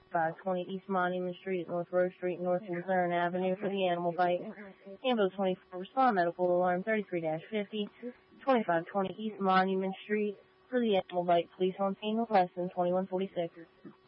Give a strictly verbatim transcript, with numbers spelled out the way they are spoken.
twenty-five twenty East Monument Street, North Road Street, North Luzerne Avenue for the animal bite. Ambulance twenty-four, respond medical alarm thirty-three fifty, twenty-five twenty East Monument Street for the animal bite. Police on scene with less than twenty-one forty-six.